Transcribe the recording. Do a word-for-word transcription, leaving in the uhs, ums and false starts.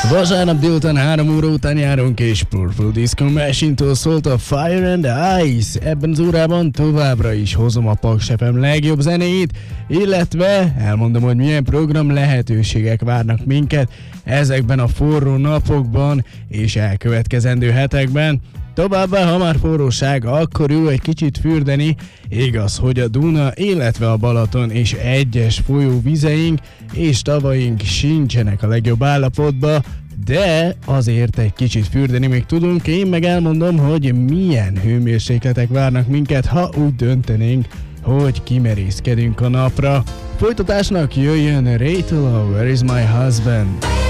Vasárnap délután három óra után járunk, és Purple Disco Machine-től szólt a Fire and Ice. Ebben az órában továbbra is hozom a Paks ef em legjobb zenéit, illetve elmondom, hogy milyen program lehetőségek várnak minket ezekben a forró napokban és elkövetkezendő hetekben. Továbbá, ha már forróság, akkor jó egy kicsit fürdeni. Igaz, hogy a Duna, illetve a Balaton és egyes folyóvizeink és tavaink sincsenek a legjobb állapotban, de azért egy kicsit fürdeni még tudunk. Én meg elmondom, hogy milyen hőmérsékletek várnak minket, ha úgy döntenénk, hogy kimerészkedünk a napra. Folytatásnak jöjjön Raytől a Where is my husband?